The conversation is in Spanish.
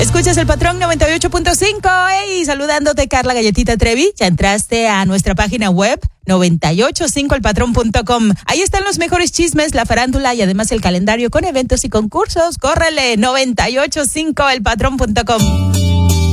Escuchas El Patrón 98.5. Hey, saludándote, Carla Galletita Trevi. Ya entraste a nuestra página web 985elpatrón.com. Ahí están los mejores chismes, la farándula y además el calendario con eventos y concursos. Córrele, 985elpatrón.com.